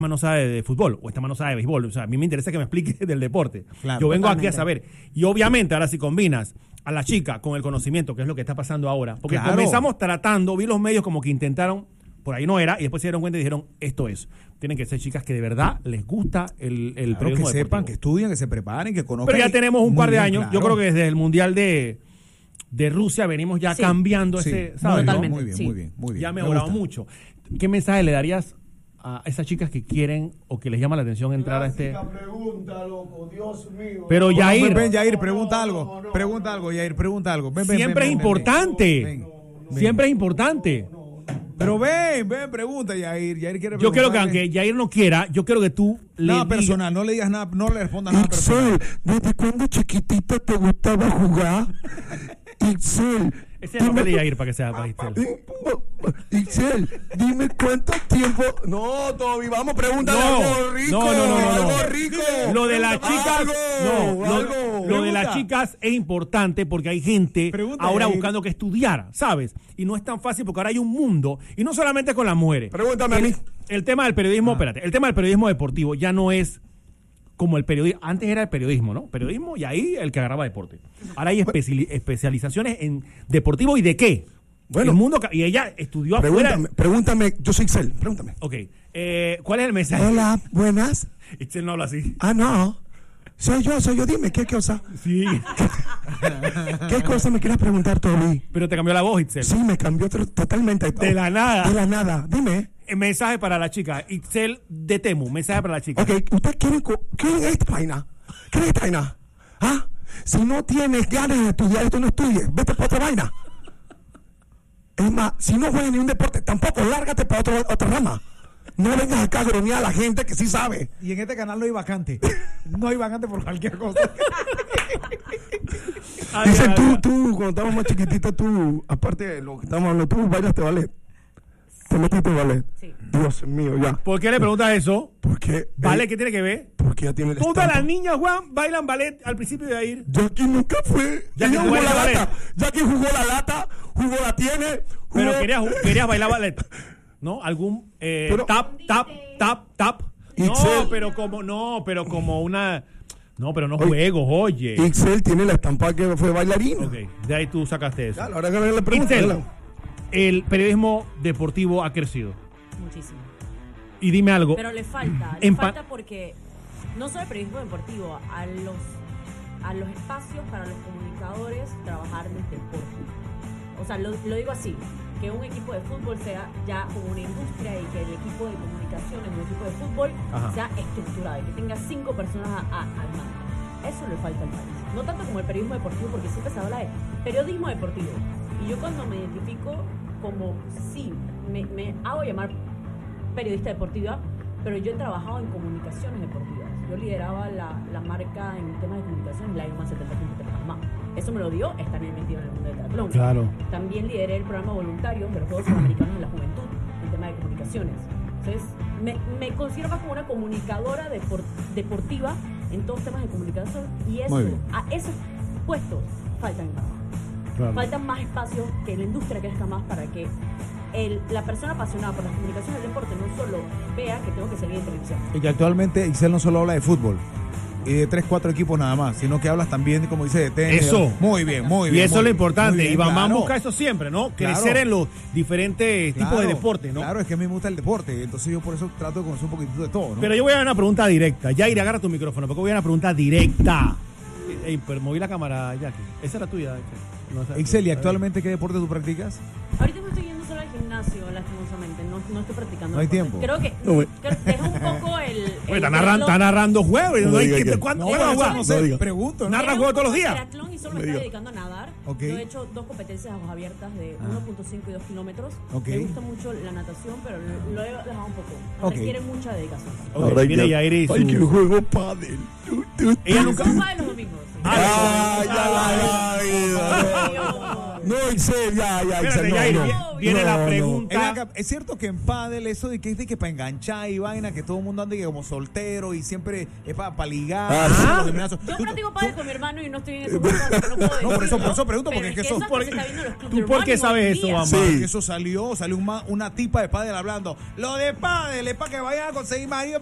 no sabe de fútbol o esta mano sabe de béisbol. O sea, a mí me interesa que me explique del deporte. Claro, yo vengo totalmente. aquí a saber. Y obviamente ahora si combinas a la chica con el conocimiento, que es lo que está pasando ahora, porque Claro. comenzamos tratando, vi los medios como que intentaron, por ahí no era, y después se dieron cuenta y dijeron, esto es. Tienen que ser chicas que de verdad les gusta el Claro, que periodismo sepan, deportivo. que estudien, que se preparen, que conozcan. Pero ya tenemos un Muy par de bien, años. claro. Yo creo que desde el Mundial de Rusia venimos ya Sí. cambiando Sí, ese, muy ¿sabes? bien, Totalmente, muy bien, sí. muy bien, muy bien. Ya ha Me mejorado gusta. mucho. ¿Qué mensaje le darías a esas chicas que quieren o que les llama la atención entrar a este? Pregunta, loco, Dios mío. Pero Ven, Yair, ven, Yair, pregunta algo. Pregunta algo, Yair, pregunta algo. Ven, ven, siempre ven, es ven, importante. ven. Siempre es importante. Pero ven, pregunta, Yair. Yair quiere Yo creo que preguntarle. aunque Yair no quiera, yo creo que tú le Nada digas- personal, no le digas nada, no le respondas nada personal. Ixel, ¿desde cuándo chiquitita te gustaba jugar? Ixel. Ese es el papel de Yair para que sea para Ixel. Ixel, dime cuánto tiempo. No, Toby, vamos, pregúntale No, algo rico. no. Algo rico. Lo de las chicas, Algo, no, lo Pregunta. de las chicas es importante porque hay gente Pregunta, ahora Yair. buscando que estudiar, ¿sabes? Y no es tan fácil porque ahora hay un mundo, y no solamente con las mujeres. Pregúntame a mí. El tema del periodismo, espérate, el tema del periodismo deportivo ya no es como el periodismo, antes era el periodismo, ¿no? Periodismo y ahí el que agarraba deporte. Ahora hay especializaciones en deportivo y de qué. Bueno. El mundo, y ella estudió afuera. Pregúntame, yo soy Ixel, pregúntame. Ok, ¿cuál es el mensaje? Hola, buenas. Itzel no habla así. Ah, no. Soy yo, dime, ¿qué cosa? Sí, ¿Qué cosa me quieres preguntar, Toby? pero te cambió la voz, Itzel. Sí, me cambió totalmente. De la nada. De la nada, dime. Mensaje para la chica. Itzel de Temu, mensaje para la chica. Ok, ¿ustedes quieren esta vaina? ¿Quieren esta vaina? ¿Ah? Si no tienes ganas de estudiar esto, no estudies. Vete para otra vaina. Es más, si no juegas ni un deporte, tampoco, lárgate para otra rama. No vengas acá a gronear a la gente que sí sabe. Y en este canal no hay vacante. No hay vacante por cualquier cosa. Dicen, tú, cuando estabas más chiquitita, tú, aparte de lo que estamos hablando, tú bailaste ballet. Te metiste ballet. Sí. Dios mío, ya. ¿Por qué le preguntas eso? Porque ¿Vale? ¿Qué tiene que ver? Porque ya tiene el Todas las estampa. niñas, Juan, bailan ballet al principio de ir. Jackie nunca fue. Jackie Ella jugó baila la ballet. lata. Jackie jugó la lata, jugó la tiene. Pero jugó- querías bailar ballet. ¿No? Algún Pero- tap. Itzel. Pero como una. No, pero no Oye, juegos, oye. Ixel tiene la estampa que fue bailarina. Ok, de ahí tú sacaste eso. Ya, ahora que le pregunto. Itzel, dale. el periodismo deportivo ha crecido. Muchísimo. Y dime algo. Pero le falta porque no solo el periodismo deportivo, a los espacios para los comunicadores trabajar en el deporte. O sea, lo digo así, que un equipo de fútbol sea ya como una industria y que el equipo de comunicaciones del equipo de fútbol Ajá. sea estructurado y que tenga 5 personas al mando. Eso le falta al país. No tanto como el periodismo deportivo, porque siempre se habla de periodismo deportivo. Y yo cuando me identifico como, sí, me hago llamar periodista deportiva, pero yo he trabajado en comunicaciones deportivas. Yo lideraba la marca en temas de comunicación, la IOMA 70.3 más. Eso me lo dio estar metido en el mundo del triatlón. Claro. También lideré el programa voluntario de los Juegos Panamericanos de la Juventud en tema de comunicaciones. Entonces, me considero más como una comunicadora deportiva en todos temas de comunicación y eso, Muy bien. a esos puestos faltan en Panamá. Claro. Faltan más espacios, que la industria crezca más para que la persona apasionada por las comunicaciones del deporte no solo vea que tengo que salir en televisión. Y que actualmente Ixel no solo habla de fútbol y de 3-4 equipos nada más, sino que hablas también, como dice, de tenis. Eso. Muy bien, muy Y bien. eso muy es lo bien, importante. muy bien, Y Bambam claro. busca eso siempre, ¿no? Claro. Crecer en los diferentes tipos de Claro, deportes, ¿no? Claro, es que a mí me gusta el deporte, entonces yo por eso trato de conocer un poquitito de todo, ¿no? Pero yo voy a dar una pregunta directa. Jair, agarra tu micrófono, porque voy a dar una pregunta directa. Ey, pero moví la cámara, Jackie. Esa era tuya, no, esa era Ixel, ¿y tuya. actualmente qué deporte tú practicas? Ahorita me estoy yendo solo al gimnasio, lastimosamente. No estoy practicando. No hay deporte. tiempo. Creo que No, güey. deja un poco Oye, está narrando juegos. No No hay diga que, que- ¿cuánto No, va a eso jugar? no sé, diga. pregunto, ¿no? Narra Deja un juego todos los poco días. de triatlón y solo me Me estoy diga. dedicando a nadar. Ok. Yo he hecho 2 competencias a aguas abiertas de 1.5 y 2 kilómetros. Ok. Me gusta mucho la natación, pero lo he dejado un poco. Ok. Requiere mucha dedicación. Ok, Ahora viene ya- Jair y Ay, que su... juego pádel. Ella nunca... Copa de los domingos. sí. Ay, ya la vida. No, Ixel, ya, Espérate, Ixel, Jair, no. Obvio. Viene la Ven pregunta. acá, es cierto que en pádel eso de que para enganchar y vaina, que todo el mundo ande que como soltero y siempre es para ligar. los gimnasios. Yo Tú- practico tú- pádel con mi hermano y no estoy en ese mundo, así que no puedo No, por decirlo. eso pregunto, porque Pero es que eso eso- es porque se está viendo en los clubes ¿Tú por qué de sabes hoy en eso, día. mamá? Sí. Eso salió una tipa de pádel hablando. Lo de pádel es para que vayan a conseguir marido